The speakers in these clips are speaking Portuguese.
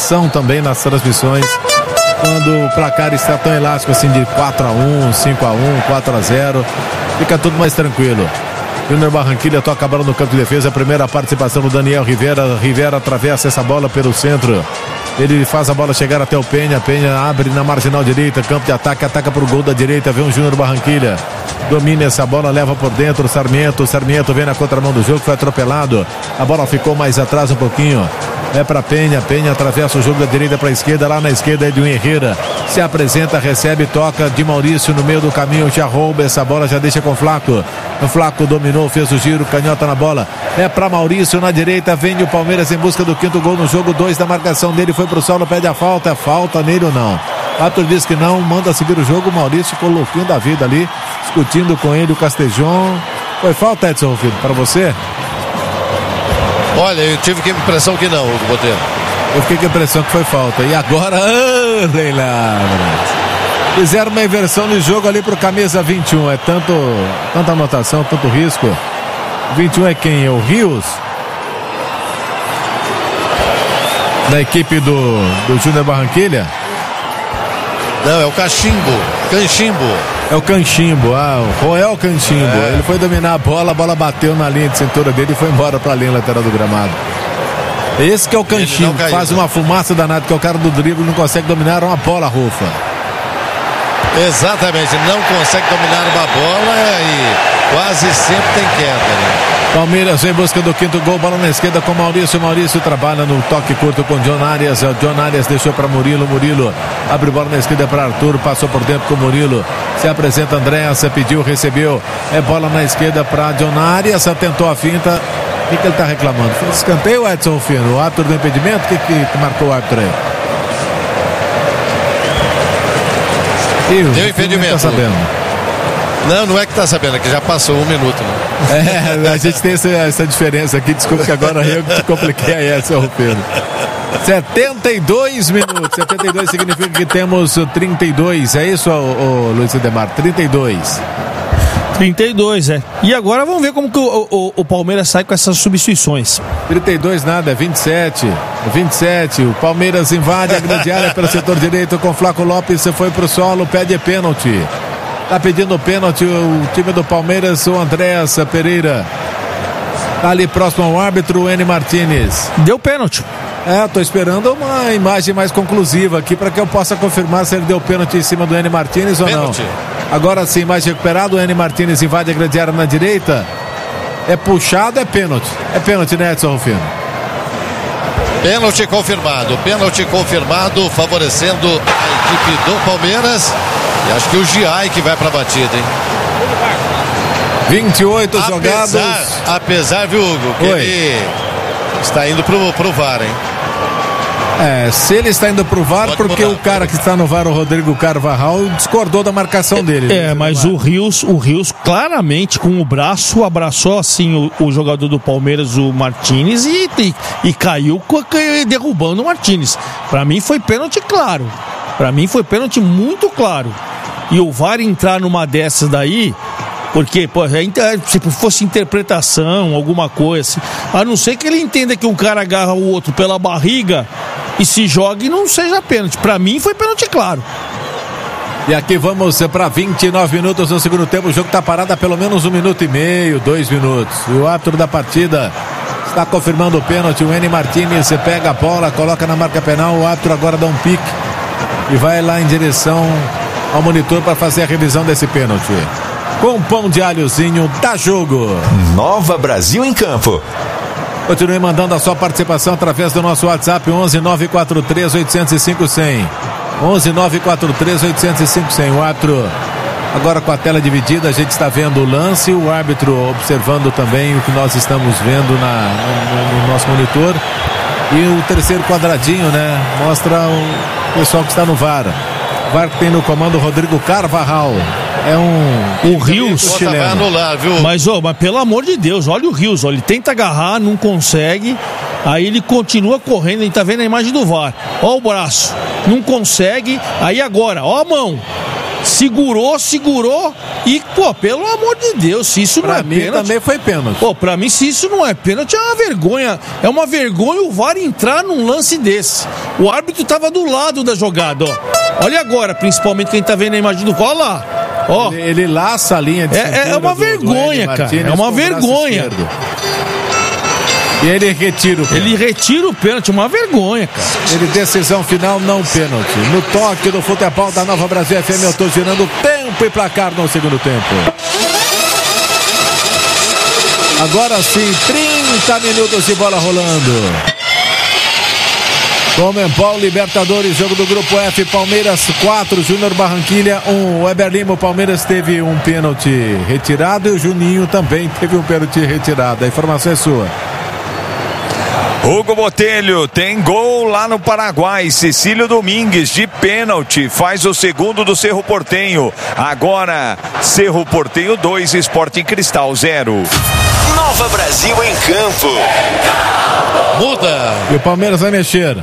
emoção também nas transmissões, quando o placar está tão elástico assim, de 4-1, 5-1, 4-0, fica tudo mais tranquilo. Júnior Barranquilla toca a bola no campo de defesa, a primeira participação do Daniel Rivera. Rivera atravessa essa bola pelo centro, ele faz a bola chegar até o Penha. Penha abre na marginal direita, campo de ataque, ataca para o gol da direita, vem o Júnior Barranquilla, domina essa bola, leva por dentro. Sarmiento vem na contramão do jogo, foi atropelado, a bola ficou mais atrás um pouquinho, é para Penha atravessa o jogo da direita para a esquerda, lá na esquerda Edwin Herrera, se apresenta, recebe, toca de Maurício no meio do caminho, já rouba essa bola, já deixa com o Flaco. O Flaco dominou, fez o giro, canhota na bola, é para Maurício na direita, vem o Palmeiras em busca do 5º gol no jogo, 2 da marcação dele, foi pro solo, pede a falta, falta nele ou não? O árbitro diz que não, manda seguir o jogo. O Maurício colocando a vida ali, discutindo com ele o Castejon. Foi falta, Edson Filho, para você? Olha, eu tive a impressão que não, Hugo Botelho. Eu fiquei com a impressão que foi falta. E agora, Leila, fizeram uma inversão de jogo ali pro camisa 21. É tanta anotação, tanto risco. 21 é quem? É o Rios? Da equipe do Júnior Barranquilla? Não, é o Canchimbo. É o Canchimbo, o Roel Canchimbo. Ele foi dominar a bola bateu na linha de cintura dele e foi embora pra linha lateral do gramado. Esse que é o Canchimbo, faz uma fumaça danada, que é o cara do drible, não consegue dominar uma bola, Rufa. Exatamente, não consegue dominar uma bola e quase sempre tem queda, né? Palmeiras em busca do 5º gol, bola na esquerda com Maurício trabalha no toque curto com John Arias. John Arias deixou para Murilo abre bola na esquerda para Arthur, passou por dentro com Murilo, se apresenta Andréas, pediu, recebeu, é bola na esquerda para John Arias, tentou a finta. O que ele está reclamando? Foi escanteio, Edson Fino? O árbitro do impedimento? O que marcou o árbitro aí? Deu impedimento. Tá sabendo? Não é que tá sabendo, é que já passou 1 minuto, né? A gente tem essa diferença aqui, desculpa que agora eu que te compliquei aí, Edson Pedro. 72 minutos, 72 significa que temos 32, é isso, Luiz Ademar? 32, E agora vamos ver como que o Palmeiras sai com essas substituições. 32 nada, é 27. O Palmeiras invade a grande área pelo setor direito com Flaco Lopes, foi pro solo, pede pênalti. Tá pedindo pênalti o time do Palmeiras, o Andréas Pereira. Tá ali próximo ao árbitro, o N. Martínez. Deu pênalti. Tô esperando uma imagem mais conclusiva aqui para que eu possa confirmar se ele deu pênalti em cima do N. Martínez ou não. Agora sim, imagem recuperada, o N. Martínez invade a grande área na direita. É puxado, é pênalti. É pênalti, né, Edson Rufino? Pênalti confirmado, favorecendo a equipe do Palmeiras. E acho que o Giai que vai pra batida, hein? 28 jogados. Apesar, viu, Hugo, que ele está indo pro VAR, hein? Se ele está indo pro VAR, porque o cara que está no VAR, o Rodrigo Carvajal, discordou da marcação dele. Mas o Rios claramente com o braço abraçou assim o jogador do Palmeiras, o Martínez, e caiu derrubando o Martínez. Pra mim foi pênalti claro. Pra mim foi pênalti muito claro. E o VAR entrar numa dessas daí, porque se fosse interpretação, alguma coisa assim, a não ser que ele entenda que um cara agarra o outro pela barriga e se joga e não seja pênalti. Pra mim foi pênalti claro. E aqui vamos para 29 minutos no segundo tempo. O jogo está parado há pelo menos 1 minuto e meio, 2 minutos. E o árbitro da partida está confirmando o pênalti. O N. Martínez pega a bola, coloca na marca penal. O árbitro agora dá um pique e vai lá em direção ao monitor para fazer a revisão desse pênalti. Com pão de alhozinho, dá jogo. Nova Brasil em campo. Continue mandando a sua participação através do nosso WhatsApp 11 943 805 100. 11 943 805 100. O árbitro agora com a tela dividida, a gente está vendo o lance, o árbitro observando também o que nós estamos vendo no nosso monitor. E o terceiro quadradinho, né, mostra o pessoal que está no VAR. O VAR que tem no comando o Rodrigo Carvajal. O Rios anular, viu? Mas pelo amor de Deus, olha o Rios, ele tenta agarrar, não consegue. Aí ele continua correndo, a gente tá vendo a imagem do VAR. Ó o braço, não consegue. Aí agora, ó a mão. segurou e, pô, pelo amor de Deus, se isso não é pênalti... Pra mim também foi pênalti. Pô, pra mim, se isso não é pênalti, é uma vergonha. É uma vergonha o VAR entrar num lance desse. O árbitro tava do lado da jogada, ó. Olha agora, principalmente quem tá vendo a imagem do VAR, olha lá. Ó. Ele laça a linha de É uma vergonha, cara. É uma vergonha. E ele retira o pênalti. Ele retira o pênalti, uma vergonha, cara. Ele, decisão final, não pênalti. No toque do futebol da Nova Brasil FM, eu tô girando tempo e placar no segundo tempo. Agora sim, 30 minutos de bola rolando. Comembol Libertadores, jogo do grupo F, Palmeiras 4, Júnior Barranquilla 1. O Weber Lima, o Palmeiras teve um pênalti retirado e o Juninho também teve um pênalti retirado. A informação é sua. Hugo Botelho tem gol lá no Paraguai. Cecílio Domingues de pênalti faz o segundo do Cerro Porteño. Agora Cerro Porteño 2, Sporting Cristal 0. Nova Brasil em campo. Muda. E o Palmeiras vai mexer.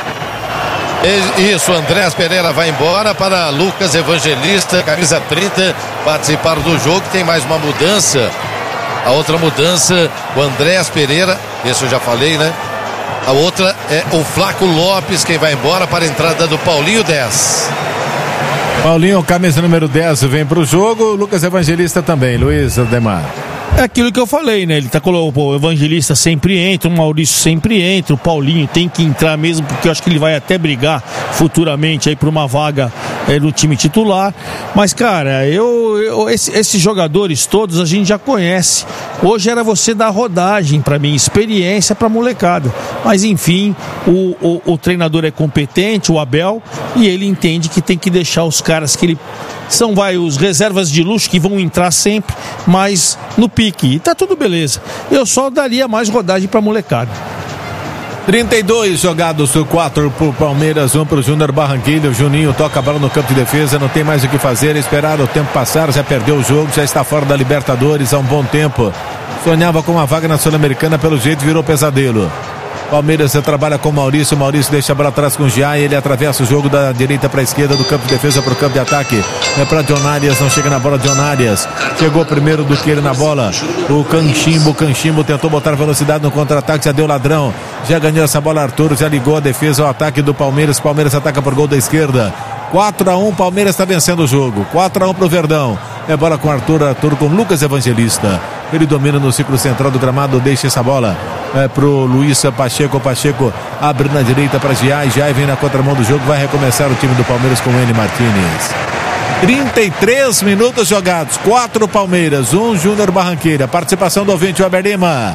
Isso, Andrés Pereira vai embora para Lucas Evangelista, camisa 30, participar do jogo. Tem mais uma mudança. A outra mudança, o Andrés Pereira, esse eu já falei, né? A outra é o Flaco Lopes, quem vai embora para a entrada do Paulinho 10. Paulinho, camisa número 10, vem pro jogo. Lucas Evangelista também, Luiz Ademar. É aquilo que eu falei, né? Ele tá colocando, o Evangelista sempre entra, o Maurício sempre entra, o Paulinho tem que entrar mesmo, porque eu acho que ele vai até brigar futuramente aí por uma vaga no time titular. Mas, cara, esses jogadores todos a gente já conhece. Hoje era você dar rodagem pra mim, experiência pra molecada. Mas, enfim, o treinador é competente, o Abel, e ele entende que tem que deixar os caras que ele... São os reservas de luxo que vão entrar sempre, mas no pique. E tá tudo beleza. Eu só daria mais rodagem pra molecada. 32 jogados, 4 pro Palmeiras, 1 pro Júnior Barranquilla. O Juninho toca a bola no campo de defesa, não tem mais o que fazer, esperar o tempo passar, já perdeu o jogo, já está fora da Libertadores há um bom tempo. Sonhava com uma vaga na Sul-Americana, pelo jeito virou pesadelo. Palmeiras trabalha com Maurício deixa a bola atrás com o Giai, ele atravessa o jogo da direita para a esquerda, do campo de defesa para o campo de ataque, é para John Arias, não chega na bola. John Arias chegou primeiro do que ele na bola. O Canchimbo tentou botar velocidade no contra-ataque, já deu ladrão, já ganhou essa bola. Arthur já ligou a defesa ao ataque do Palmeiras ataca por gol da esquerda. 4-1, Palmeiras está vencendo o jogo. 4-1 pro Verdão. É bola com Arthur com Lucas Evangelista. Ele domina no círculo central do gramado, deixa essa bola pro Luiz Pacheco. Pacheco abre na direita para Giai. Giai vem na contramão do jogo, vai recomeçar o time do Palmeiras com N. Martínez. 33 minutos jogados, 4 Palmeiras, 1 Júnior Barranquilla. Participação do ouvinte Weber Lima.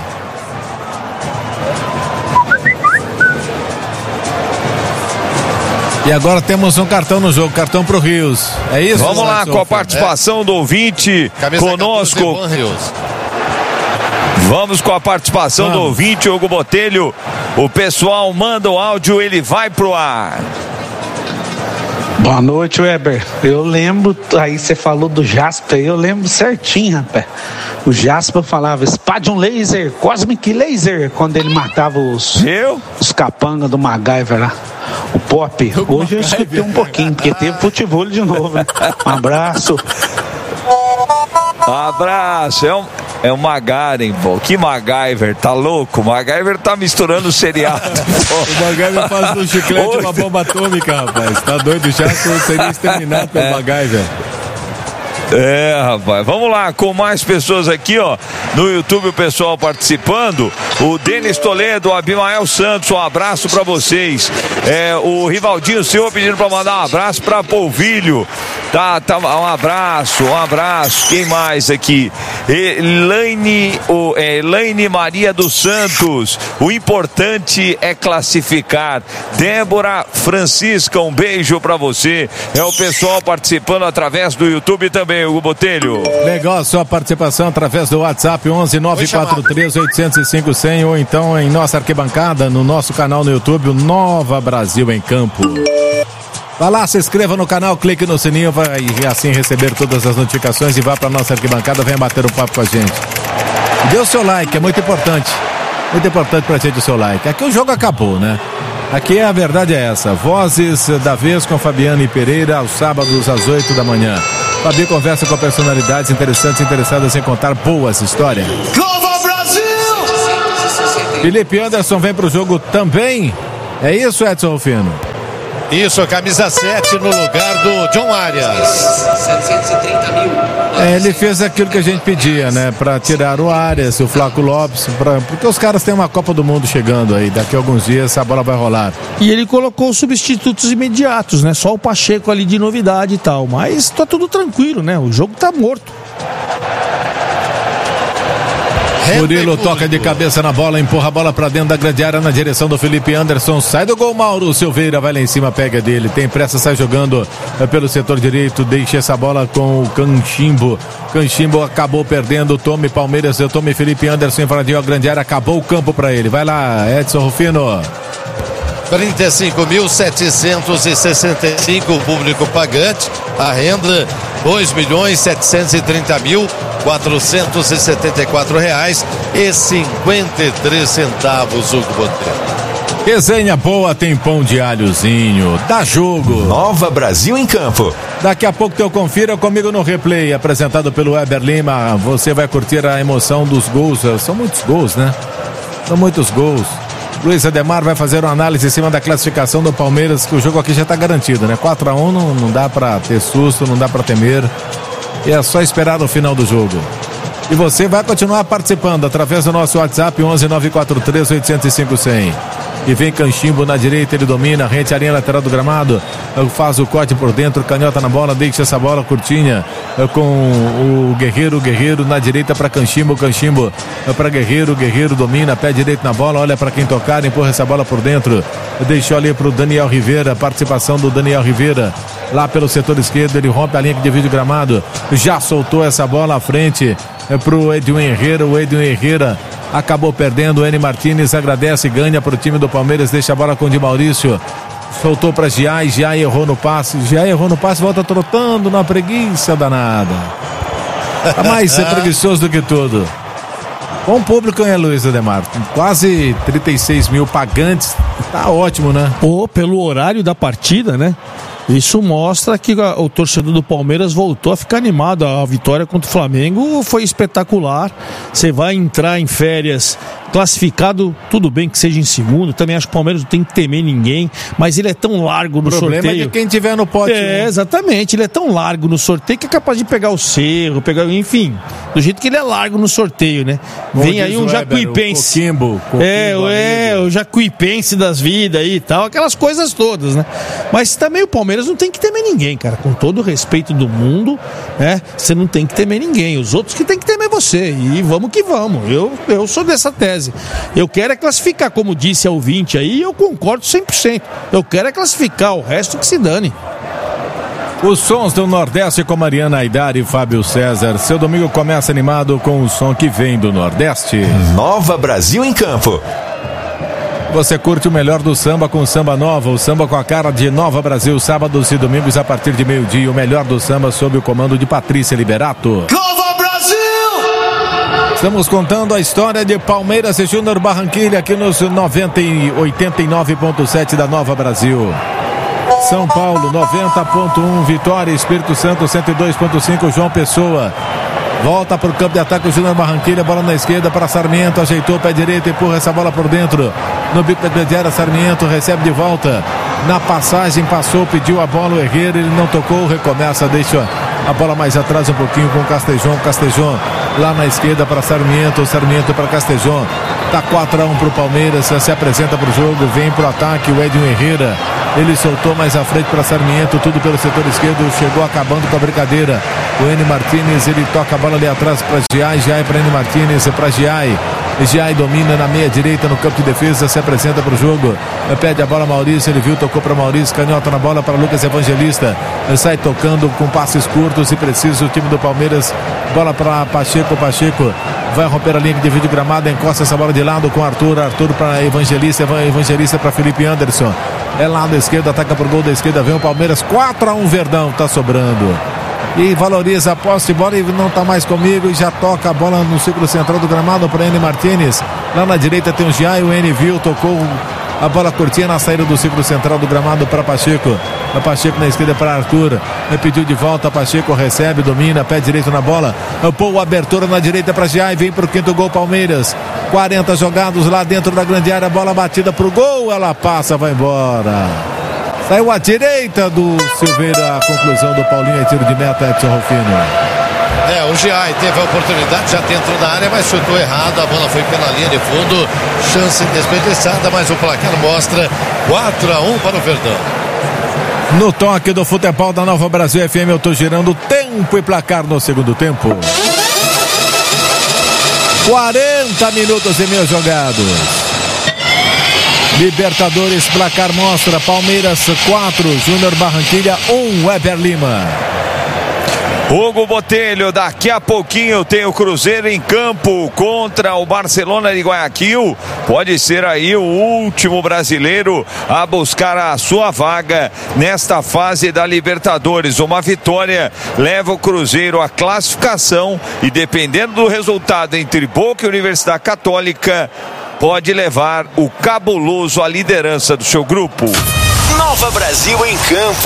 E agora temos um cartão no jogo, cartão pro Rios. É isso? Vamos lá com a participação do ouvinte conosco. Vamos com a participação do ouvinte, Hugo Botelho. O pessoal manda o áudio, ele vai pro ar. Boa noite, Weber. Eu lembro, aí você falou do Jasper, eu lembro certinho, rapaz. O Jasper falava Spadium Laser, Cosmic Laser, quando ele matava os capangas do MacGyver lá. O Pop, hoje eu escutei um pouquinho, porque teve futebol de novo, né? Um abraço. Abraço, é o Magaren, pô. Que MacGyver, tá louco? O MacGyver tá misturando o seriado. O MacGyver faz do chiclete uma bomba atômica, rapaz. Tá doido já, seria exterminado pelo MacGyver. É, rapaz, vamos lá, com mais pessoas aqui, ó, no YouTube, o pessoal participando. O Denis Toledo, o Abimael Santos, um abraço pra vocês. O Rivaldinho Silva pedindo pra mandar um abraço pra Polvilho. Tá, um abraço. Quem mais aqui? Elaine Maria dos Santos. O importante é classificar. Débora Francisca, um beijo pra você. É o pessoal participando através do YouTube também, Hugo Botelho. Legal a sua participação através do WhatsApp 11 943 805 100 ou então em nossa arquibancada, no nosso canal no YouTube, o Nova Brasil em Campo. Vá lá, se inscreva no canal, clique no sininho, vai assim receber todas as notificações e vá para nossa arquibancada, venha bater um papo com a gente. Dê o seu like, é muito importante. Muito importante pra gente o seu like. Aqui o jogo acabou, né? Aqui a verdade é essa. Vozes da vez com Fabiane Pereira aos sábados às 8 da manhã. Fabi conversa com personalidades interessantes interessadas em contar boas histórias. Nova Brasil! Felipe Anderson vem pro jogo também. É isso, Edson Rufino? Isso, camisa 7 no lugar do John Arias. 730 mil. Ele fez aquilo que a gente pedia, né? Pra tirar o Arias, o Flaco Lopes, porque os caras têm uma Copa do Mundo chegando aí. Daqui a alguns dias a bola vai rolar. E ele colocou substitutos imediatos, né? Só o Pacheco ali de novidade e tal. Mas tá tudo tranquilo, né? O jogo tá morto. Murilo toca de cabeça na bola, empurra a bola pra dentro da grande área na direção do Felipe Anderson, sai do gol. Mauro Silveira vai lá em cima, pega dele, tem pressa, sai jogando pelo setor direito, deixa essa bola com o Canchimbo. Canchimbo acabou perdendo, tome Palmeiras, tome Felipe Anderson, invadiu a grande área, acabou o campo pra ele. Vai lá, Edson Rufino. 35.765 o público pagante, a renda R$2.734,53 Hugo Botelho. Resenha boa, tem pão de alhozinho, dá jogo. Nova Brasil em campo. Daqui a pouco eu confira comigo no replay, apresentado pelo Weber Lima. Você vai curtir a emoção dos gols, são muitos gols, né? São muitos gols. Luiz Ademar vai fazer uma análise em cima da classificação do Palmeiras, que o jogo aqui já está garantido, né? 4-1 não dá para ter susto, não dá para temer. E é só esperar no final do jogo. E você vai continuar participando através do nosso WhatsApp 11-943-805-100. E vem Canchimbo na direita, ele domina, rente a linha lateral do gramado, faz o corte por dentro, canhota na bola, deixa essa bola curtinha com o Guerreiro na direita para Canchimbo para Guerreiro domina, pé direito na bola, olha para quem tocar, empurra essa bola por dentro, deixou ali para o Daniel Rivera, participação do Daniel Rivera, lá pelo setor esquerdo, ele rompe a linha que divide o gramado, já soltou essa bola à frente para o Edwin Herrera, acabou perdendo, o Eni Martínez agradece e ganha para o time do Palmeiras, deixa a bola com o Di Maurício, soltou para Giai errou no passe, volta trotando na preguiça danada. Tá mais preguiçoso do que tudo. Bom público, hein, Luiz Ademar? Quase 36 mil pagantes, tá ótimo, né? Pelo horário da partida, né? Isso mostra que o torcedor do Palmeiras voltou a ficar animado. A vitória contra o Flamengo foi espetacular. Você vai entrar em férias classificado, tudo bem que seja em segundo. Também acho que o Palmeiras não tem que temer ninguém, mas ele é tão largo no sorteio. O problema é de quem tiver no pote. Exatamente. Ele é tão largo no sorteio que é capaz de pegar o Cerro, enfim, do jeito que ele é largo no sorteio, né? Vem aí um Jacuipense. O Jacuipense das vidas aí e tal, aquelas coisas todas, né? Mas também o Palmeiras não tem que temer ninguém, cara. Com todo o respeito do mundo, né? Você não tem que temer ninguém. Os outros que tem que temer você. E vamos que vamos. Eu sou dessa tese. Eu quero é classificar, como disse a ouvinte aí, eu concordo 100%. Eu quero é classificar, o resto que se dane. Os sons do Nordeste com Mariana Aidar e Fábio César. Seu domingo começa animado com o som que vem do Nordeste. Nova Brasil em campo. Você curte o melhor do samba com Samba Nova, o samba com a cara de Nova Brasil, sábados e domingos a partir de meio-dia. O melhor do samba sob o comando de Patrícia Liberato. Nova Brasil! Estamos contando a história de Palmeiras e Júnior Barranquilla aqui nos 89.7 da Nova Brasil. São Paulo 90.1, Vitória, Espírito Santo 102.5, João Pessoa. Volta para o campo de ataque o Júnior Barranquilla, bola na esquerda para Sarmiento, ajeitou o pé direito, empurra essa bola por dentro. No bico da grande área, Sarmiento recebe de volta. Na passagem, passou, pediu a bola, o Herrera, ele não tocou, recomeça, deixa a bola mais atrás um pouquinho com o Castejon lá na esquerda para Sarmiento para Castejon. Tá 4-1 para o Palmeiras, se apresenta para o jogo, vem para o ataque o Edwin Herrera. Ele soltou mais à frente para Sarmiento, tudo pelo setor esquerdo, chegou acabando com a brincadeira. O Eni Martínez, ele toca a bola ali atrás para Giai para Eni Martínez, para Giai domina na meia direita no campo de defesa, se apresenta para o jogo, pede a bola Maurício, ele viu, tocou para Maurício, canhota na bola para Lucas Evangelista, sai tocando com passes curtos, se precisa o time do Palmeiras, bola para Pacheco vai romper a linha que divide o gramado, encosta essa bola de lado com Arthur para Evangelista para Felipe Anderson, é lado esquerdo, ataca por gol da esquerda, vem o Palmeiras, 4-1 Verdão, tá sobrando. E valoriza a posse de bola e não está mais comigo e já toca a bola no círculo central do gramado para Eni Martínez. Lá na direita tem o Giai, o Eni viu, tocou A bola curtinha na saída do círculo central do gramado para Pacheco. A Pacheco na esquerda para Arthur. Pediu de volta, Pacheco recebe, domina, pé direito na bola. Pô, abertura na direita para Giai, vem para o quinto gol Palmeiras. 40 jogados lá dentro da grande área, bola batida para o gol, ela passa, vai embora. Saiu à direita do Silveira, a conclusão do Paulinho é tiro de meta, Edson Rufino. O Giai teve a oportunidade já dentro da área, mas chutou errado, a bola foi pela linha de fundo, chance desperdiçada, mas o placar mostra 4-1 para o Verdão. No toque do futebol da Nova Brasil FM, eu tô girando tempo e placar no segundo tempo. 40 minutos e meio jogados. Libertadores, placar mostra Palmeiras 4, Júnior Barranquilla 1, Weber Lima. Hugo Botelho, daqui a pouquinho tem o Cruzeiro em campo contra o Barcelona de Guayaquil. Pode ser aí o último brasileiro a buscar a sua vaga nesta fase da Libertadores. Uma vitória leva o Cruzeiro à classificação e, dependendo do resultado entre Boca e Universidade Católica, pode levar o Cabuloso à liderança do seu grupo. Nova Brasil em campo.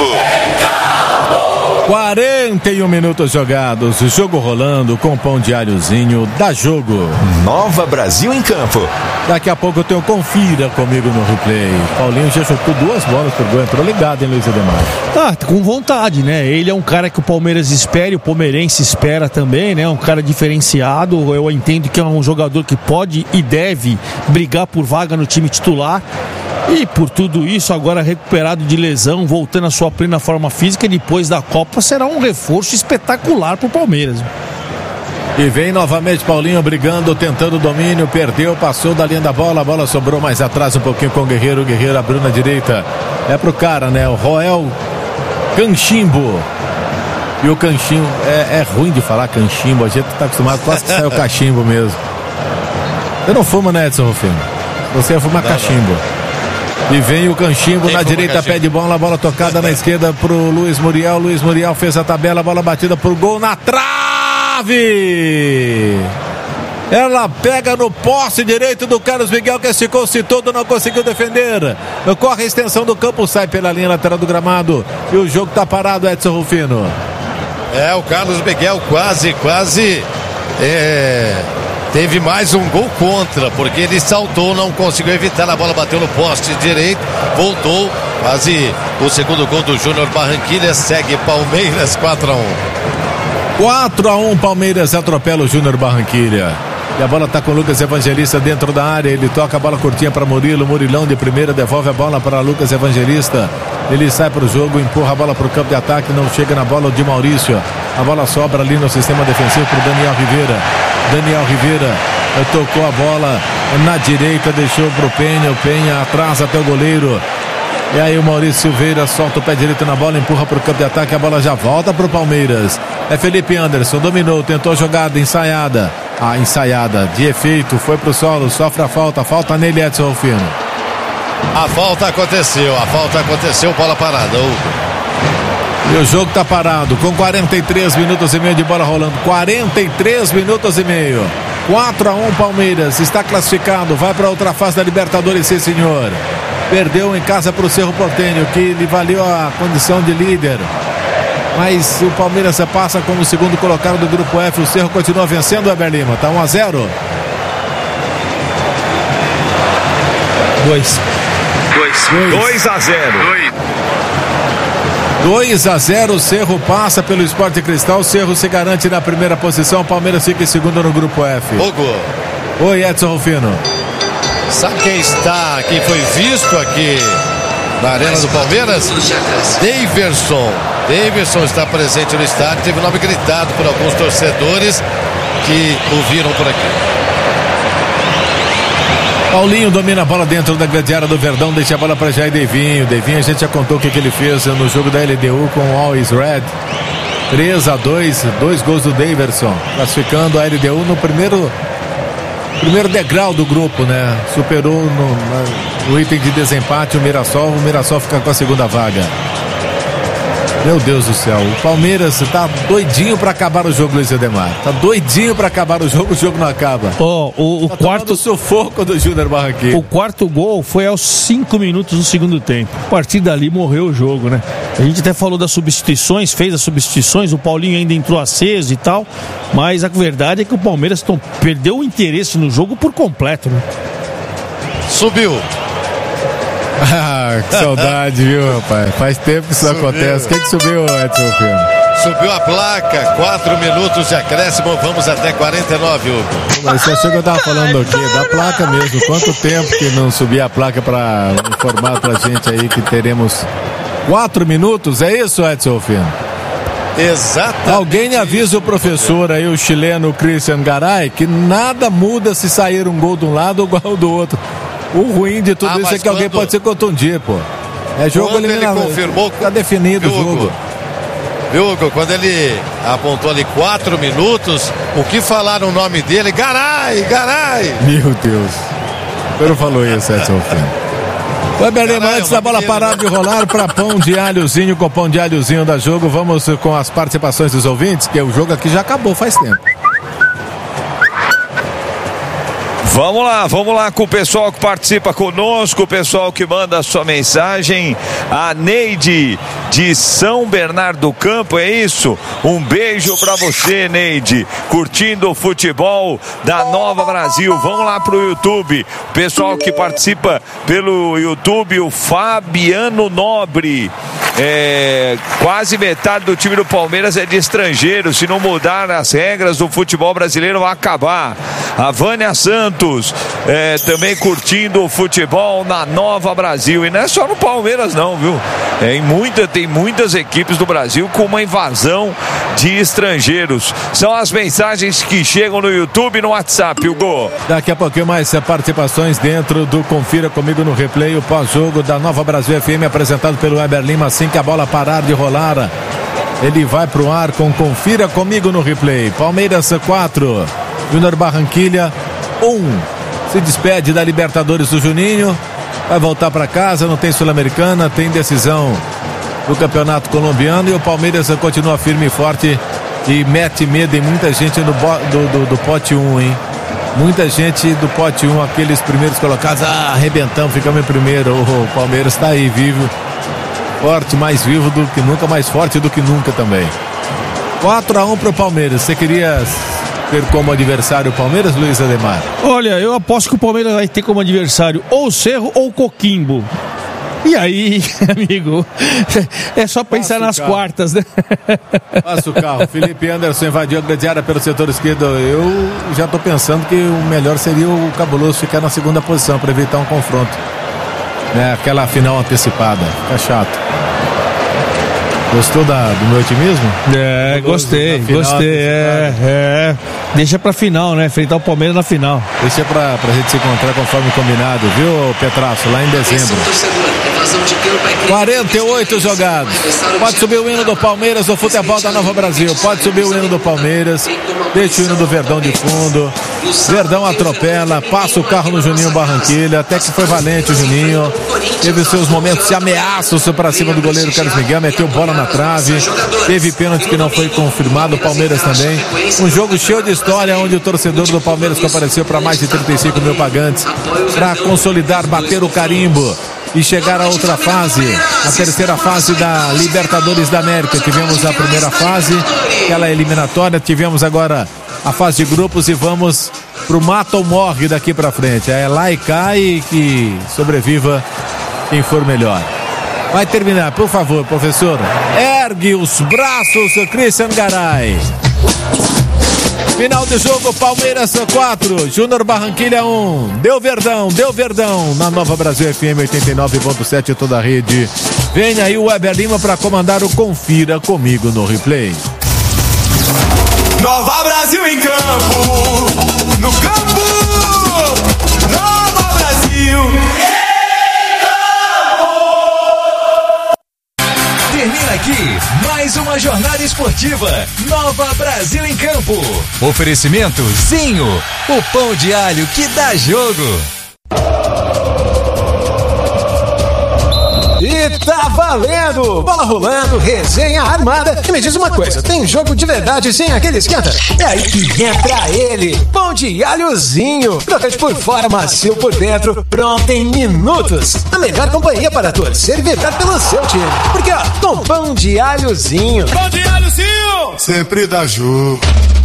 41 minutos jogados, jogo rolando com pão de alhozinho, dá jogo. Nova Brasil em campo. Daqui a pouco eu tenho confira comigo no replay. Paulinho já chutou 2 bolas por gol, entrou ligado, hein, Luiz Ademar? Com vontade, né? Ele é um cara que o Palmeiras espera e o palmeirense espera também, né? Um cara diferenciado. Eu entendo que é um jogador que pode e deve brigar por vaga no time titular. E por tudo isso, agora recuperado de lesão, voltando à sua plena forma física, depois da Copa, será um reforço espetacular para o Palmeiras. E vem novamente Paulinho brigando, tentando domínio, perdeu, passou da linha da bola, a bola sobrou mais atrás um pouquinho com o Guerreiro abriu na direita. É pro cara, né? O Roel Canchimbo. E o Canchimbo, é ruim de falar Canchimbo, a gente tá acostumado, quase que sai o cachimbo mesmo. Eu não fumo, né, Edson Rufino? Você ia fumar cachimbo. E vem o Canchimbo na direita, pé de bola, bola tocada na esquerda pro Luiz Muriel. Luiz Muriel fez a tabela, bola batida pro gol na trave. Ela pega no poste direito do Carlos Miguel, que esticou-se todo, não conseguiu defender. Corre a extensão do campo, sai pela linha lateral do gramado. E o jogo tá parado, Edson Rufino. O Carlos Miguel quase teve mais um gol contra, porque ele saltou, não conseguiu evitar, a bola bateu no poste direito, voltou, quase o segundo gol do Júnior Barranquilla, segue Palmeiras 4-1. 4-1, Palmeiras atropela o Júnior Barranquilla. E a bola tá com o Lucas Evangelista dentro da área, ele toca a bola curtinha para Murilo, Murilão de primeira, devolve a bola para Lucas Evangelista. Ele sai para o jogo, empurra a bola para o campo de ataque, não chega na bola de Maurício. A bola sobra ali no sistema defensivo para o Daniel Rivera. Daniel Rivera tocou a bola na direita, deixou para o Penha atrás até o goleiro. E aí o Maurício Silveira solta o pé direito na bola, empurra para o campo de ataque, a bola já volta para o Palmeiras. É Felipe Anderson, dominou, tentou a jogada, ensaiada. A ensaiada de efeito, foi para o solo, sofre a falta nele, Edson Rufino. A falta aconteceu, bola parada, Hugo. E o jogo tá parado, com 43 minutos e meio de bola rolando. 43 minutos e meio. 4-1 Palmeiras, está classificado, vai para outra fase da Libertadores, sim senhor. Perdeu em casa para o Cerro Porteño, que lhe valeu a condição de líder. Mas o Palmeiras passa como segundo colocado do grupo F. O Cerro continua vencendo, Weber Lima, tá 1-0. 2-0, o Cerro passa pelo Sport Cristal, o Cerro se garante na primeira posição, o Palmeiras fica em segundo no grupo F. Hugo. Oi, Edson Rufino. Sabe quem foi visto aqui na Arena do Palmeiras? Daverson está presente no estádio, teve o nome gritado por alguns torcedores que o viram por aqui. Paulinho domina a bola dentro da grande área do Verdão, deixa a bola para Jair Devinho. Devinho, a gente já contou o que ele fez no jogo da LDU com o Always Red. 3-2, 2 gols do Daverson, classificando a LDU no primeiro degrau do grupo, né? Superou no item de desempate o Mirassol fica com a segunda vaga. Meu Deus do céu, o Palmeiras tá doidinho pra acabar o jogo, Luiz Ademar. Tá doidinho pra acabar o jogo não acaba. O tá quarto sufoco do Júnior Barranquilla. O quarto gol foi aos 5 minutos do segundo tempo. A partir dali morreu o jogo, né? A gente até falou das substituições, fez as substituições, o Paulinho ainda entrou aceso e tal, mas a verdade é que o Palmeiras perdeu o interesse no jogo por completo, né? Subiu. Ah, que saudade, viu, rapaz? Faz tempo que isso acontece. Quem que subiu, Edson Filho? Subiu a placa, 4 minutos de acréscimo, vamos até 49, Hugo. Mas você achou que eu tava falando do quê? Da placa mesmo. Quanto tempo que não subia a placa pra informar pra gente aí que teremos 4 minutos? É isso, Edson Filho? Exatamente. Alguém avisa o professor aí, o chileno Christian Garay, que nada muda se sair um gol de um lado ou gol do outro. O ruim de tudo isso é que alguém pode se contundir, pô. É jogo eliminado. Ele confirmou, fica definido o jogo. Viu, Hugo? Quando ele apontou ali 4 minutos, o que falaram o nome dele? Garay! Meu Deus. Ele falou isso, Edson Filho. O Eberlima, antes da bola parar de rolar para pão de alhozinho, com pão de alhozinho da jogo, vamos com as participações dos ouvintes, que o jogo aqui já acabou faz tempo. Vamos lá com o pessoal que participa conosco, o pessoal que manda a sua mensagem. A Neide de São Bernardo do Campo, é isso? Um beijo pra você, Neide, curtindo o futebol da Nova Brasil. Vamos lá pro YouTube, o pessoal que participa pelo YouTube, o Fabiano Nobre. Quase metade do time do Palmeiras é de estrangeiros. Se não mudar as regras do futebol brasileiro, vai acabar. A Vânia Santos também curtindo o futebol na Nova Brasil. E não é só no Palmeiras não, viu? Tem muitas equipes do Brasil com uma invasão de estrangeiros. São as mensagens que chegam no YouTube e no WhatsApp, Hugo. Daqui a pouquinho mais participações dentro do Confira Comigo no Replay, o pós-jogo da Nova Brasil FM, apresentado pelo Weber Lima. Assim que a bola parar de rolar, ele vai pro ar com Confira Comigo no Replay. Palmeiras 4, Júnior Barranquilla 1. Se despede da Libertadores do Juninho, vai voltar para casa, não tem Sul-Americana, tem decisão do Campeonato Colombiano, e o Palmeiras continua firme e forte e mete medo em muita gente do pote 1, hein? Muita gente do pote 1, aqueles primeiros colocados, arrebentamos, ficamos em primeiro. O Palmeiras está aí vivo, forte, mais vivo do que nunca, mais forte do que nunca também. 4-1 pro Palmeiras. Você queria ter como adversário o Palmeiras, Luiz Ademar? Olha, eu aposto que o Palmeiras vai ter como adversário ou o Cerro ou o Coquimbo. E aí, amigo, é só pensar nas quartas, né? Passa o carro. Felipe Anderson invadiu a grande área pelo setor esquerdo. Eu já estou pensando que o melhor seria o Cabuloso ficar na segunda posição para evitar um confronto, né? Aquela final antecipada. Fica chato. Gostou do meu otimismo? Gostei. Deixa pra final, né? Enfrentar o Palmeiras na final. Deixa pra gente se encontrar conforme combinado, viu, Petraço? Lá em dezembro. 48 jogados. Pode subir o hino do Palmeiras, do futebol da Nova Brasil. Pode subir o hino do Palmeiras. Deixa o hino do Verdão de fundo. Verdão atropela, passa o carro no Juninho Barranquilla. Até que foi valente o Juninho. Teve seus momentos de ameaças pra cima do goleiro Carlos Miguel. Meteu bola na trave. Teve pênalti que não foi confirmado. O Palmeiras também. Um jogo cheio de história, onde o torcedor do Palmeiras compareceu para mais de 35 mil pagantes para consolidar, bater o carimbo e chegar a outra fase, a terceira fase da Libertadores da América. Tivemos a primeira fase, aquela eliminatória, tivemos agora a fase de grupos e vamos pro mata ou morre daqui para frente. É lá e cá e que sobreviva quem for melhor. Vai terminar, por favor, professor. Ergue os braços, Christian Garay. Final de jogo, Palmeiras 4, Júnior Barranquilla 1. Deu Verdão na Nova Brasil FM 89.7, toda a rede. Vem aí o Weber Lima para comandar o Confira Comigo no Replay. Nova Brasil em campo, no campo, Nova Brasil. Termina aqui mais uma jornada esportiva. Nova Brasil em Campo. Oferecimento Zinho, o pão de alho que dá jogo. E tá valendo! Bola rolando, resenha armada. E me diz uma coisa, tem jogo de verdade sem aquele esquenta? É aí que entra ele, pão de alhozinho. Crocante por fora, macio por dentro, pronto em minutos. A melhor companhia para torcer e vibrar pelo seu time. Porque ó, com pão de alhozinho. Pão de alhozinho! Sempre dá jogo.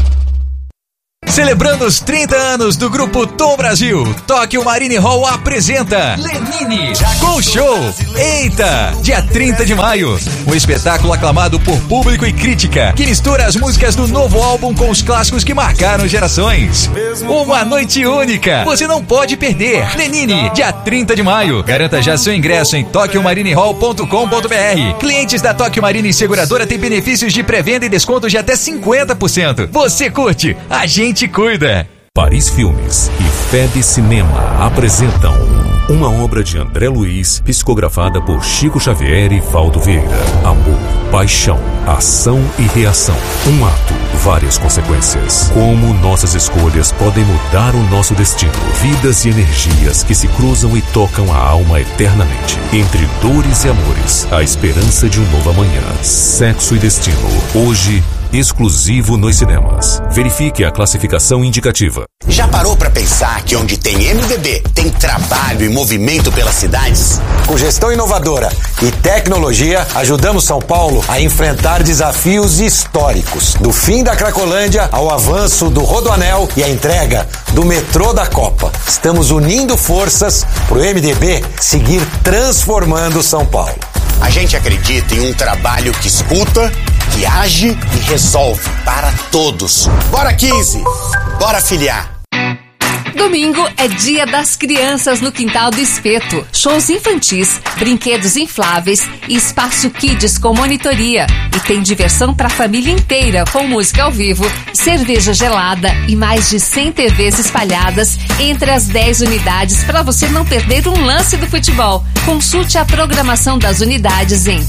Celebrando os 30 anos do grupo Tom Brasil, Tóquio Marine Hall apresenta Lenine com show. Eita! Dia 30 de maio. Um espetáculo aclamado por público e crítica, que mistura as músicas do novo álbum com os clássicos que marcaram gerações. Uma noite única. Você não pode perder. Lenine, dia 30 de maio. Garanta já seu ingresso em tokyomarinehall.com.br. Clientes da Tóquio Marine Seguradora têm benefícios de pré-venda e descontos de até 50%. Você curte? A gente cuida. Paris Filmes e FEB Cinema apresentam uma obra de André Luiz, psicografada por Chico Xavier e Valdo Vieira. Amor, paixão, ação e reação. Um ato, várias consequências. Como nossas escolhas podem mudar o nosso destino. Vidas e energias que se cruzam e tocam a alma eternamente. Entre dores e amores, a esperança de um novo amanhã. Sexo e destino. Hoje, exclusivo nos cinemas. Verifique a classificação indicativa. Já parou para pensar que onde tem MDB, tem trabalho e movimento pelas cidades? Com gestão inovadora e tecnologia, ajudamos São Paulo a enfrentar desafios históricos. Do fim da Cracolândia ao avanço do Rodoanel e a entrega do metrô da Copa. Estamos unindo forças para o MDB seguir transformando São Paulo. A gente acredita em um trabalho que escuta, que age e resolve para todos. Bora 15! Bora filiar! Domingo é Dia das Crianças no Quintal do Espeto. Shows infantis, brinquedos infláveis e espaço kids com monitoria. E tem diversão para a família inteira com música ao vivo, cerveja gelada e mais de 100 TVs espalhadas entre as 10 unidades para você não perder um lance do futebol. Consulte a programação das unidades em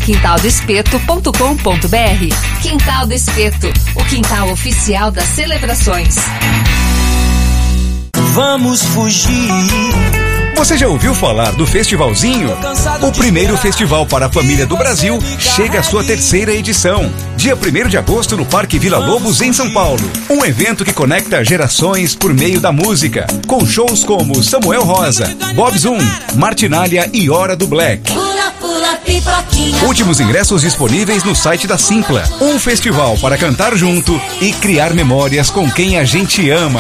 quintaldoespeto.com.br. Quintal do Espeto, o quintal oficial das celebrações. Vamos fugir. Você já ouviu falar do Festivalzinho? O primeiro festival para a família do Brasil chega à sua 3ª edição. Dia 1º de agosto no Parque Vila Lobos, em São Paulo. Um evento que conecta gerações por meio da música, com shows como Samuel Rosa, Bob Zoom, Martinália e Hora do Black. Últimos ingressos disponíveis no site da Simpla. Um festival para cantar junto e criar memórias com quem a gente ama.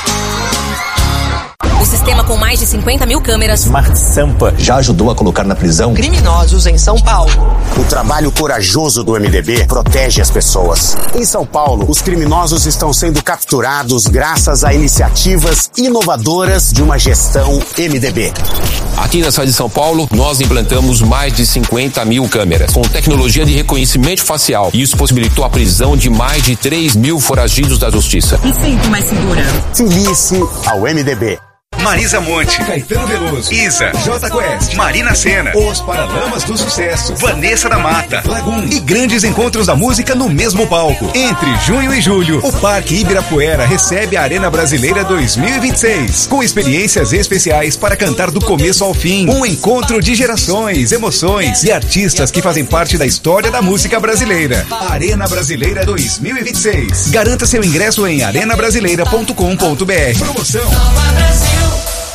O sistema com mais de 50 mil câmeras. Smart Sampa já ajudou a colocar na prisão criminosos em São Paulo. O trabalho corajoso do MDB protege as pessoas. Em São Paulo, os criminosos estão sendo capturados graças a iniciativas inovadoras de uma gestão MDB. Aqui na cidade de São Paulo, nós implantamos mais de 50 mil câmeras, com tecnologia de reconhecimento facial. E isso possibilitou a prisão de mais de 3 mil foragidos da justiça. Me sinto mais segura. Filie-se ao MDB. Marisa Monte, Caetano Veloso, Isa, J Quest, Marina Sena, Os Paralamas do Sucesso, Vanessa da Mata, Lagoon e grandes encontros da música no mesmo palco. Entre junho e julho, o Parque Ibirapuera recebe a Arena Brasileira 2026, com experiências especiais para cantar do começo ao fim. Um encontro de gerações, emoções e artistas que fazem parte da história da música brasileira. Arena Brasileira 2026. Garanta seu ingresso em arenabrasileira.com.br. Promoção Nova Brasil.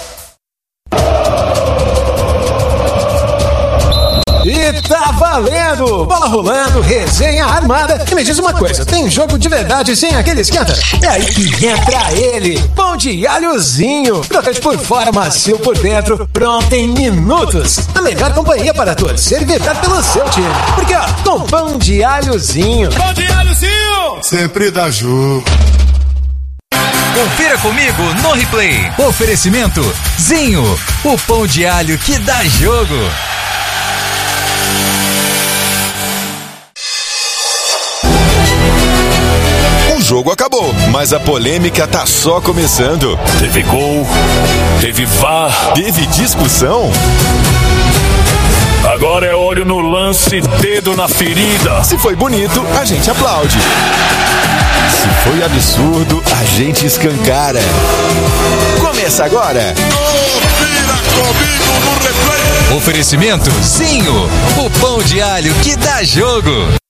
E tá valendo! Bola rolando, resenha armada. E me diz uma coisa, tem jogo de verdade sem aquele esquenta? É aí que entra ele, pão de alhozinho. Crocante por fora, macio por dentro, pronto em minutos. A melhor companhia para torcer e vibrar pelo seu time. Porque ó, com pão de alhozinho. Pão de alhozinho! Sempre dá jogo. Confira comigo no replay. Oferecimento Zinho, o pão de alho que dá jogo. O jogo acabou, mas a polêmica tá só começando. Teve gol, teve VAR, teve discussão. Agora é olho no lance, dedo na ferida. Se foi bonito, a gente aplaude. Se foi absurdo, a gente escancara. Começa agora. Confira comigo no replay. Oferecimento Zinho, o pão de alho que dá jogo.